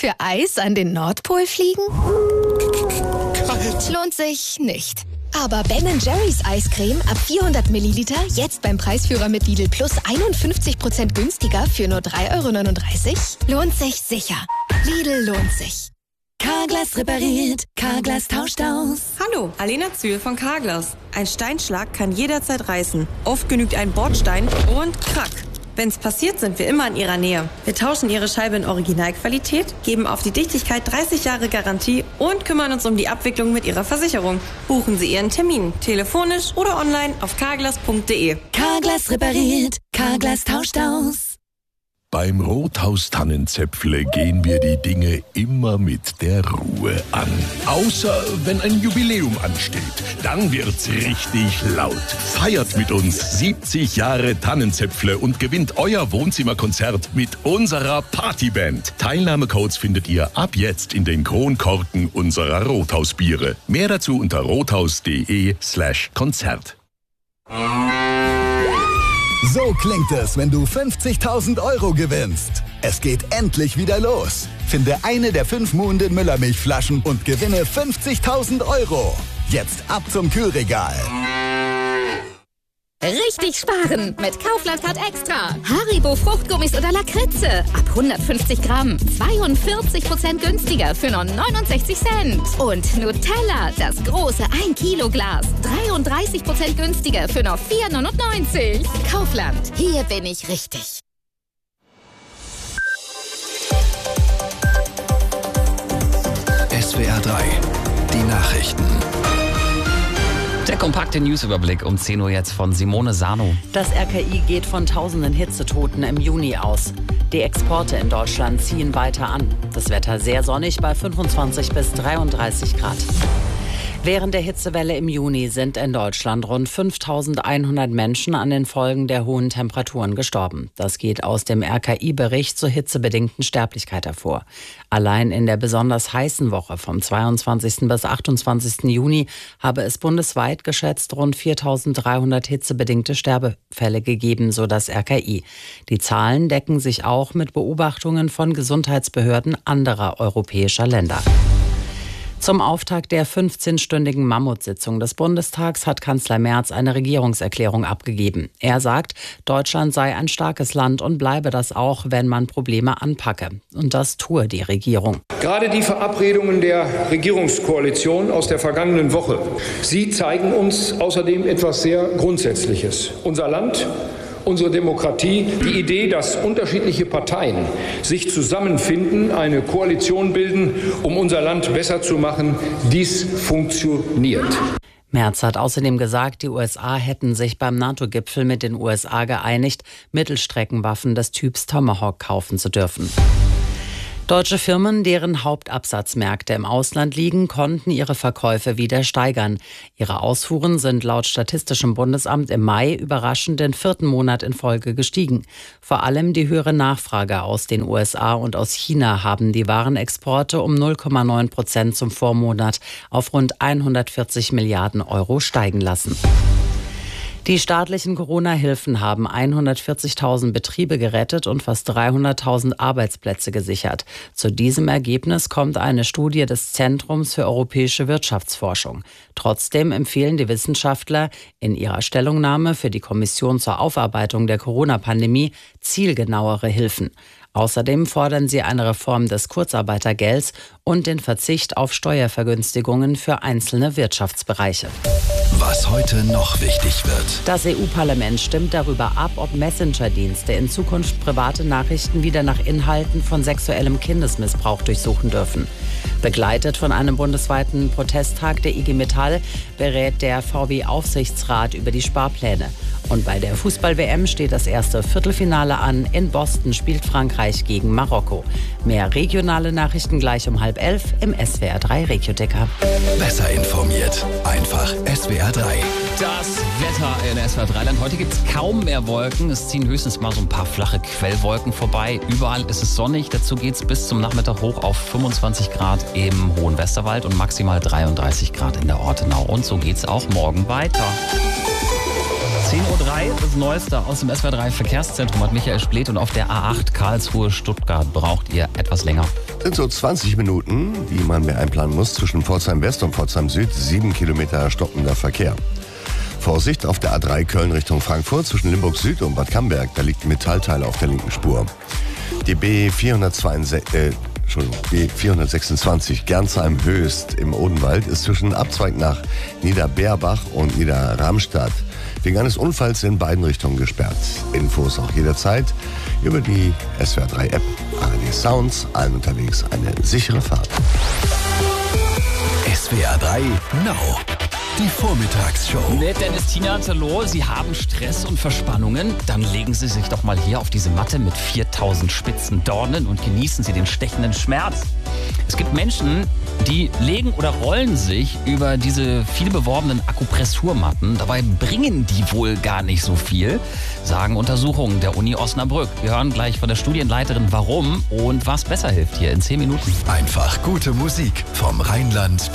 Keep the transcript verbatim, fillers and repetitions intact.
Für Eis an den Nordpol fliegen? Kalt. Lohnt sich nicht. Aber Ben Jerry's Eiscreme ab vierhundert Milliliter jetzt beim Preisführer mit Lidl Plus einundfünfzig Prozent günstiger für nur drei Euro neununddreißig? Lohnt sich sicher. Lidl lohnt sich. Carglass repariert, Carglass tauscht aus. Hallo, Alena Zühl von Carglass. Ein Steinschlag kann jederzeit reißen. Oft genügt ein Bordstein und krack. Wenn's passiert, sind wir immer in Ihrer Nähe. Wir tauschen Ihre Scheibe in Originalqualität, geben auf die Dichtigkeit dreißig Jahre Garantie und kümmern uns um die Abwicklung mit Ihrer Versicherung. Buchen Sie Ihren Termin, telefonisch oder online auf carglass punkt de. Carglass repariert, Carglass tauscht aus. Beim Rothaus Tannenzäpfle gehen wir die Dinge immer mit der Ruhe an. Außer wenn ein Jubiläum ansteht. Dann wird's richtig laut. Feiert mit uns siebzig Jahre Tannenzäpfle und gewinnt euer Wohnzimmerkonzert mit unserer Partyband. Teilnahmecodes findet ihr ab jetzt in den Kronkorken unserer Rothausbiere. Mehr dazu unter rothaus.de slash Konzert. So klingt es, wenn du fünfzigtausend Euro gewinnst. Es geht endlich wieder los. Finde eine der fünf Muhnden Müllermilchflaschen und gewinne fünfzigtausend Euro. Jetzt ab zum Kühlregal. Richtig sparen mit Kaufland Card Extra. Haribo Fruchtgummis oder Lakritze. Ab hundertfünfzig Gramm. zweiundvierzig Prozent günstiger für nur neunundsechzig Cent. Und Nutella, das große ein Kilo Glas. dreiunddreißig Prozent günstiger für nur vier neunundneunzig. Kaufland, hier bin ich richtig. S W R drei, die Nachrichten. Der kompakte Newsüberblick um zehn Uhr jetzt von Simone Sano. Das R K I geht von tausenden Hitzetoten im Juni aus. Die Exporte in Deutschland ziehen weiter an. Das Wetter sehr sonnig bei fünfundzwanzig bis dreiunddreißig Grad. Während der Hitzewelle im Juni sind in Deutschland rund fünftausendeinhundert Menschen an den Folgen der hohen Temperaturen gestorben. Das geht aus dem R K I-Bericht zur hitzebedingten Sterblichkeit hervor. Allein in der besonders heißen Woche vom zweiundzwanzigsten bis achtundzwanzigsten Juni habe es bundesweit geschätzt rund viertausenddreihundert hitzebedingte Sterbefälle gegeben, so das R K I. Die Zahlen decken sich auch mit Beobachtungen von Gesundheitsbehörden anderer europäischer Länder. Zum Auftakt der fünfzehnstündigen Mammutsitzung des Bundestags hat Kanzler Merz eine Regierungserklärung abgegeben. Er sagt, Deutschland sei ein starkes Land und bleibe das auch, wenn man Probleme anpacke. Und das tue die Regierung. Gerade die Verabredungen der Regierungskoalition aus der vergangenen Woche, sie zeigen uns außerdem etwas sehr Grundsätzliches. Unser Land, unsere Demokratie, die Idee, dass unterschiedliche Parteien sich zusammenfinden, eine Koalition bilden, um unser Land besser zu machen, dies funktioniert. Merz hat außerdem gesagt, die U S A hätten sich beim NATO-Gipfel mit den U S A geeinigt, Mittelstreckenwaffen des Typs Tomahawk kaufen zu dürfen. Deutsche Firmen, deren Hauptabsatzmärkte im Ausland liegen, konnten ihre Verkäufe wieder steigern. Ihre Ausfuhren sind laut Statistischem Bundesamt im Mai überraschend den vierten Monat in Folge gestiegen. Vor allem die höhere Nachfrage aus den U S A und aus China haben die Warenexporte um null Komma neun Prozent zum Vormonat auf rund hundertvierzig Milliarden Euro steigen lassen. Die staatlichen Corona-Hilfen haben hundertvierzigtausend Betriebe gerettet und fast dreihunderttausend Arbeitsplätze gesichert. Zu diesem Ergebnis kommt eine Studie des Zentrums für europäische Wirtschaftsforschung. Trotzdem empfehlen die Wissenschaftler in ihrer Stellungnahme für die Kommission zur Aufarbeitung der Corona-Pandemie zielgenauere Hilfen. Außerdem fordern sie eine Reform des Kurzarbeitergelds und den Verzicht auf Steuervergünstigungen für einzelne Wirtschaftsbereiche. Was heute noch wichtig wird. Das E U-Parlament stimmt darüber ab, ob Messenger-Dienste in Zukunft private Nachrichten wieder nach Inhalten von sexuellem Kindesmissbrauch durchsuchen dürfen. Begleitet von einem bundesweiten Protesttag der I G Metall berät der V W-Aufsichtsrat über die Sparpläne. Und bei der Fußball-W M steht das erste Viertelfinale an. In Boston spielt Frankreich gegen Marokko. Mehr regionale Nachrichten gleich um halb elf im S W R drei Regioticker. Besser informiert. Einfach S W R drei. Das Wetter in S W R drei Land. Heute gibt es kaum mehr Wolken. Es ziehen höchstens mal so ein paar flache Quellwolken vorbei. Überall ist es sonnig. Dazu geht es bis zum Nachmittag hoch auf fünfundzwanzig Grad im Hohen Westerwald und maximal dreiunddreißig Grad in der Ortenau. Und so geht es auch morgen weiter. zehn Uhr drei, das Neueste aus dem S W R drei Verkehrszentrum hat Michael Splet und auf der A acht Karlsruhe-Stuttgart braucht ihr etwas länger. Das sind so zwanzig Minuten, die man mehr einplanen muss zwischen Pforzheim West und Pforzheim Süd. Sieben Kilometer stockender Verkehr. Vorsicht auf der A drei Köln Richtung Frankfurt zwischen Limburg Süd und Bad Camberg. Da liegt ein Metallteil auf der linken Spur. Die B vierhundertzweiundsechzig, äh, Entschuldigung, B vierhundertsechsundzwanzig Gernsheim Höchst im Odenwald ist zwischen Abzweig nach Niederbeerbach und Niederramstadt wegen eines Unfalls in beiden Richtungen gesperrt. Infos auch jederzeit über die S W R drei App. A R D Sounds, allen unterwegs eine sichere Fahrt. S W R drei Now. Die Vormittagsshow. Mit Dennis, Tina und Hallo, Sie haben Stress und Verspannungen? Dann legen Sie sich doch mal hier auf diese Matte mit viertausend spitzen Dornen und genießen Sie den stechenden Schmerz. Es gibt Menschen, die legen oder rollen sich über diese viel beworbenen Akupressurmatten. Dabei bringen die wohl gar nicht so viel, sagen Untersuchungen der Uni Osnabrück. Wir hören gleich von der Studienleiterin, warum und was besser hilft hier in zehn Minuten. Einfach gute Musik vom Rheinland